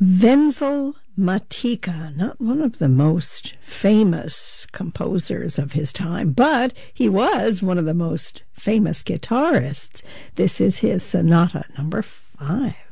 Wenzel Matica, not one of the most famous composers of his time, but he was one of the most famous guitarists. This is his Sonata number 5.